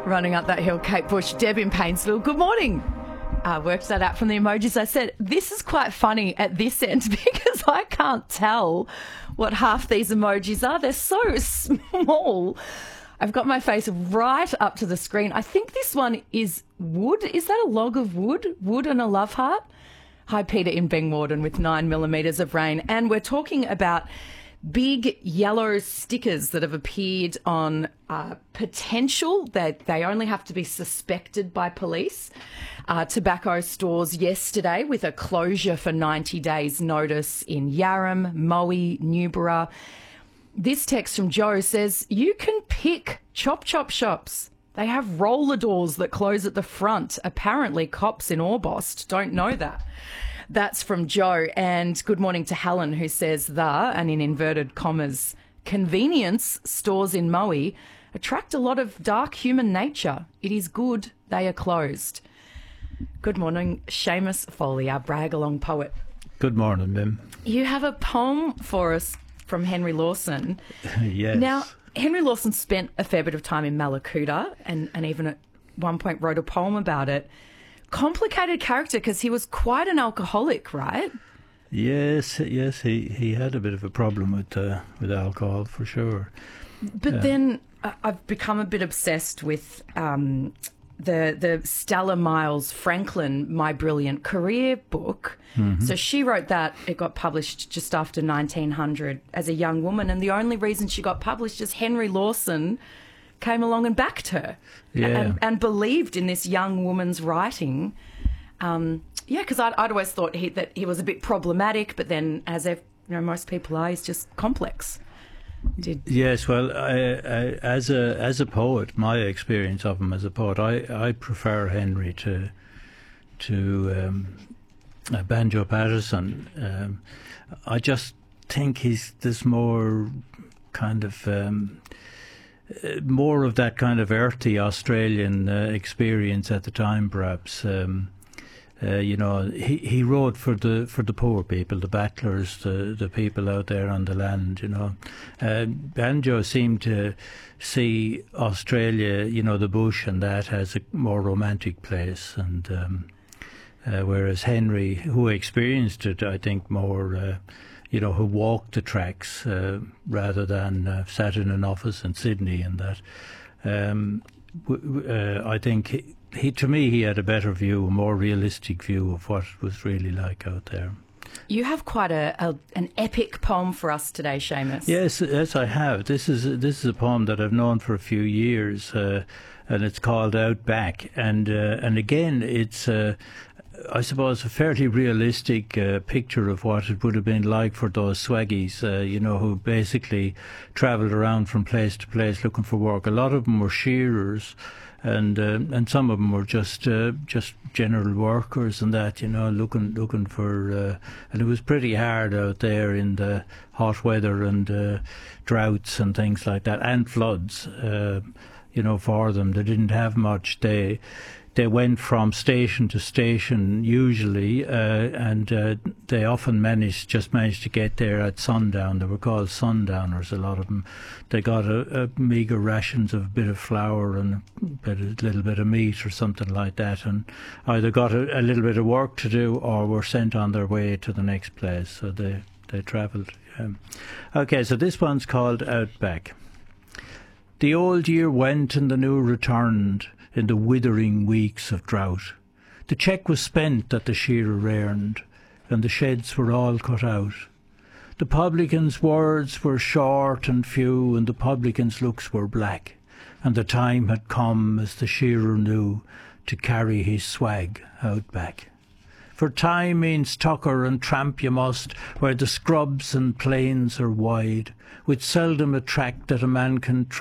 running up that hill, Kate Bush. Deb in Painesville, good morning. Worked that out from the emojis. I said, this is quite funny at this end because I can't tell what half these emojis are. They're so small. I've got my face right up to the screen. I think this one is wood. Is that a log of wood? Wood and a love heart? Hi, Peter in Bengwarden with 9 millimetres of rain. And we're talking about big yellow stickers that have appeared on potential that they only have to be suspected by police. Tobacco stores yesterday with a closure for 90 days notice in Yarram, Moe, Newborough. This text from Joe says, you can pick Chop Chop shops. They have roller doors that close at the front. Apparently cops in Orbost don't know that. That's from Joe. And good morning to Helen, who says and in inverted commas, convenience stores in Moe attract a lot of dark human nature. It is good they are closed. Good morning, Seamus Foley, our brag-along poet. Good morning, Mim. You have a poem for us from Henry Lawson. Yes. Now, Henry Lawson spent a fair bit of time in Mallacoota and even at one point wrote a poem about it. Complicated character because he was quite an alcoholic, right? Yes, he had a bit of a problem with alcohol for sure. But then I've become a bit obsessed with the Stella Miles Franklin My Brilliant Career book. Mm-hmm. So she wrote that. It got published just after 1900 as a young woman, and the only reason she got published is Henry Lawson came along and backed her and believed in this young woman's writing. Because I'd always thought that he was a bit problematic, but then, as most people are, he's just complex. Yes, well, as a poet, my experience of him as a poet, I prefer Henry to Banjo Paterson. I just think he's this more kind of more of that kind of earthy Australian experience at the time, perhaps. He wrote for the poor people, the battlers, the people out there on the land. Banjo seemed to see Australia, the bush and that, as a more romantic place, and whereas Henry, who experienced it, I think more. Who walked the tracks rather than sat in an office in Sydney and that. I think he had a better view, a more realistic view of what it was really like out there. You have quite an epic poem for us today, Seamus. Yes, I have. This is a poem that I've known for a few years, and it's called Outback. And again, it's I suppose a fairly realistic picture of what it would have been like for those swaggies, who basically travelled around from place to place looking for work. A lot of them were shearers, and some of them were just general workers and that, looking for. And it was pretty hard out there in the hot weather and droughts and things like that, and floods. For them, they didn't have much. They went from station to station usually, and they often managed to get there at sundown. They were called sundowners, a lot of them. They got a meagre rations of a bit of flour and a little bit of meat or something like that, and either got a little bit of work to do or were sent on their way to the next place. So they travelled. Okay, so this one's called Outback. The old year went and the new returned, in the withering weeks of drought. The cheque was spent that the shearer earned, and the sheds were all cut out. The publican's words were short and few, and the publican's looks were black, and the time had come, as the shearer knew, to carry his swag out back. For time means tucker and tramp you must, where the scrubs and plains are wide, with seldom a track that a man can